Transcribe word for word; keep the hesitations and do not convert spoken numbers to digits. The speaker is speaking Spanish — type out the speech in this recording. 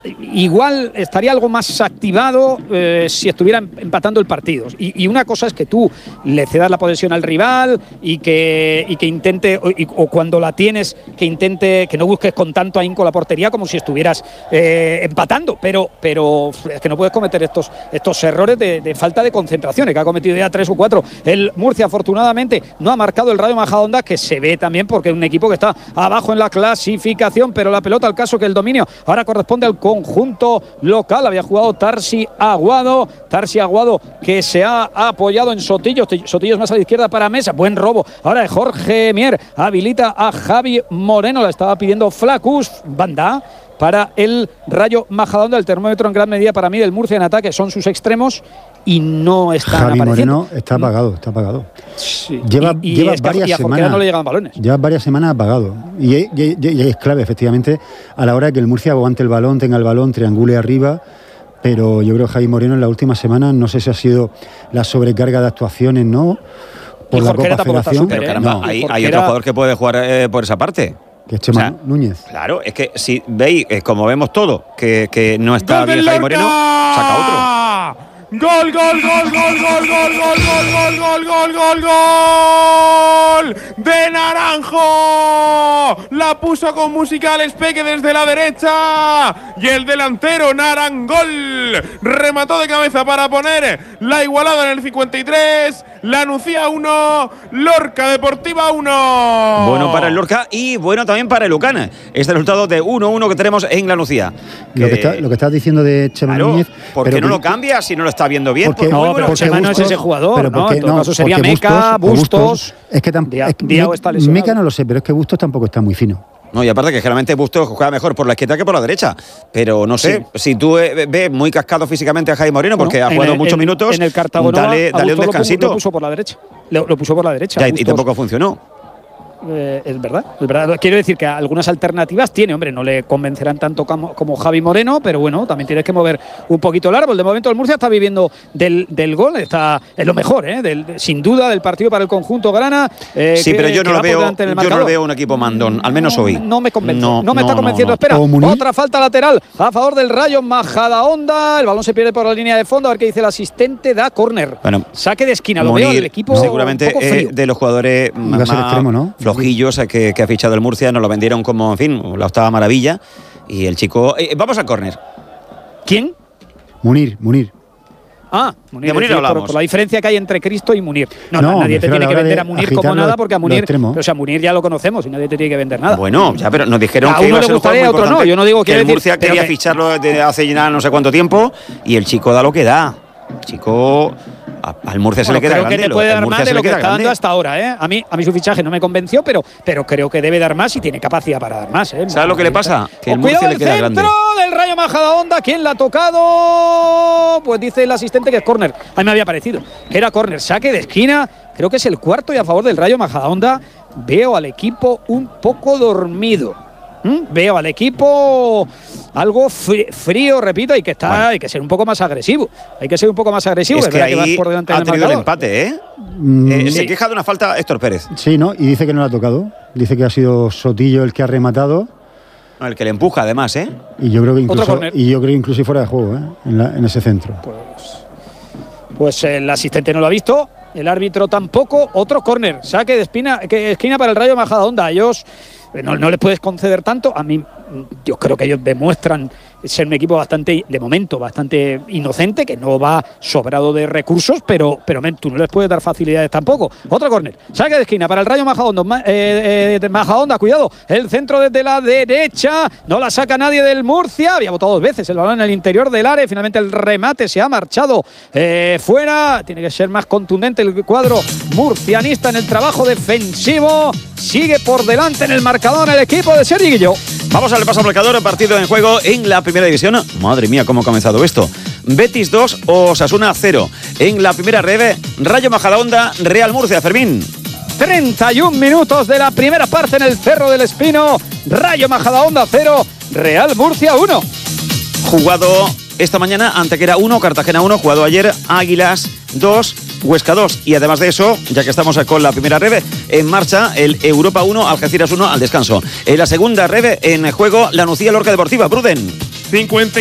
igual estaría algo más activado eh, si estuviera empatando el partido. Y, y una cosa es que tú le cedas la posesión al rival y que, y que intente, o, y, o cuando la tienes, que intente, que no busques con tanto ahínco la portería como si estuvieras eh, empatando. Pero, pero es que no puedes cometer estos, estos errores de, de falta de concentración, que ha cometido ya tres o cuatro. El Murcia, afortunadamente, no ha marcado el Rayo Majadahonda, que se ve también porque es un equipo que está abajo en la clasificación, pero la pelota, al caso que el dominio ahora corresponde al conjunto local. Había jugado Tarsi Aguado, Tarsi Aguado que se ha apoyado en Sotillo, Sotillo es más a la izquierda para Mesa, buen robo ahora de Jorge Mier, habilita a Javi Moreno, la estaba pidiendo Flacus, banda para el Rayo Majadahonda. El termómetro en gran medida para mí del Murcia en ataque son sus extremos y no están Javi apareciendo. Moreno está apagado, está apagado. Sí. Lleva, y, y lleva es que, varias y a semanas. no le llegan balones. Lleva varias semanas apagado. Y, y, y, y es clave, efectivamente, a la hora de que el Murcia aguante el balón, tenga el balón, triangule arriba. Pero yo creo que Javi Moreno en la última semana, no sé si ha sido la sobrecarga de actuaciones, ¿no? Por y la Copa Federación. Pero caramba, no. hay, hay otro jugador que puede jugar eh, por esa parte. Que es Chema o sea, Núñez. Claro, es que si veis, eh, como vemos todo, que, que no está bien Javi Moreno, saca otro. Gol, gol, gol, gol, gol, gol, gol, gol, gol, gol, gol, gol de Naranjo. La puso con música Alex Peque desde la derecha y el delantero Narangol remató de cabeza para poner la igualada en el cincuenta y tres. La Nucía uno, Lorca Deportiva uno. Bueno para el Lorca y bueno también para el Lucana. Este es el resultado de uno uno que tenemos en la Nucía. Lo que, está, lo que estás diciendo de Chema claro, Núñez. ¿por qué no lo cambia si no lo está viendo bien? Porque, no, bueno, pero porque Chema no Bustos, es ese jugador, pero porque, ¿no? En todo no, caso sería Bustos, Meca, Bustos. Bustos. Es que tampoco. Diao está lesionado. Meca no lo sé, pero es que Bustos tampoco está muy fino. No, y aparte que generalmente Bustos juega mejor por la izquierda que por la derecha. Pero no sé, sí. si tú eh, ves muy cascado físicamente a Jaime Moreno, porque bueno, ha jugado el, muchos en, minutos, en el Cartago dale, dale un descansito. Lo puso por la derecha. Lo, lo puso por la derecha. Ya, y tampoco funcionó. Eh, es verdad, es verdad. Quiero decir que algunas alternativas tiene, hombre, no le convencerán tanto como, como Javi Moreno, pero bueno, también tienes que mover un poquito el árbol. De momento el Murcia está viviendo del, del gol, está es lo mejor, ¿eh? del, sin duda, del partido para el conjunto grana. Eh, sí, que, pero yo no lo veo, yo marcador. no lo veo un equipo mandón, al menos hoy. No, no me convence, no, no me no, está convenciendo. No, no. Espera, otra falta lateral a favor del Rayo Majadahonda. El balón se pierde por la línea de fondo. A ver qué dice el asistente. Da córner. Bueno, saque de esquina. Lo Munir, veo el equipo seguramente un poco frío. Eh, de los jugadores más extremo, ¿no? flojillos que, que ha fichado el Murcia, nos lo vendieron como, en fin, la octava maravilla. Y el chico. Eh, vamos al córner. ¿Quién? Munir, Munir. Ah, Munir, de Munir decir, hablamos. Por, por la diferencia que hay entre Cristo y Munir. No, no nadie te tiene que vender a Munir como nada, porque a Munir, pero, o sea, Munir ya lo conocemos y nadie te tiene que vender nada. Bueno, ya, pero nos dijeron a que uno iba a le ser gustaría, un juego otro no. Yo no digo que que el Murcia quería que... ficharlo desde hace ya no sé cuánto tiempo y el chico da lo que da. El chico a, al Murcia se bueno, le queda creo grande. que te puede dar más de lo que está grande. dando hasta ahora, ¿eh? A mí, a mí su fichaje no me convenció, pero, pero creo que debe dar más y tiene capacidad para dar más, ¿eh? ¿Sabes lo que le pasa? Que el oh, Murcia cuidado le queda el centro grande. del Rayo Majadahonda. ¿Quién la ha tocado? Pues dice el asistente que es córner. A mí me había parecido que era córner. Saque de esquina. Creo que es el cuarto y a favor del Rayo Majadahonda. Veo al equipo un poco dormido. ¿Mm? Veo al equipo algo frío, repito, hay que estar, bueno. hay que ser un poco más agresivo. Hay que ser un poco más agresivo. Es, es que ahí que vas por delante ha del tenido marcador. el empate, ¿eh? Mm, eh sí. Se queja de una falta Héctor Pérez. Sí, ¿no? Y dice que no la ha tocado. Dice que ha sido Sotillo el que ha rematado. No, el que le empuja, además, ¿eh? Y yo creo que incluso, y yo creo incluso fuera de juego, ¿eh? En, la, en ese centro. Pues, pues el asistente no lo ha visto. El árbitro tampoco. Otro córner. Saque de espina, que esquina para el Rayo Majadahonda. Ellos no, no les puedes conceder tanto. A mí, yo creo que ellos demuestran ser un equipo bastante, de momento, bastante inocente, que no va sobrado de recursos, pero, pero men, tú no les puedes dar facilidades tampoco. Otro córner. Saque de esquina para el Rayo Majadahonda. Eh, eh, Majadahonda, cuidado. El centro desde la derecha. No la saca nadie del Murcia. Había botado dos veces el balón en el interior del área. Finalmente el remate se ha marchado eh, fuera. Tiene que ser más contundente el cuadro murcianista en el trabajo defensivo. Sigue por delante en el marcador el equipo de Sergi Guilló. Vamos al repaso al marcador, partido en juego en la primera división. Madre mía, cómo ha comenzado esto. Betis dos, Osasuna cero. En la primera reve, Rayo Majadahonda, Real Murcia. Fermín. treinta y un minutos de la primera parte en el Cerro del Espino. Rayo Majadahonda cero, Real Murcia uno. Jugado esta mañana Antequera uno, Cartagena uno. Jugado ayer Águilas dos, Huesca dos. Y además de eso, ya que estamos con la primera reve, en marcha el Europa uno, Algeciras uno al descanso. En la segunda reve, en juego, la Nucía Lorca Deportiva. Bruden. cincuenta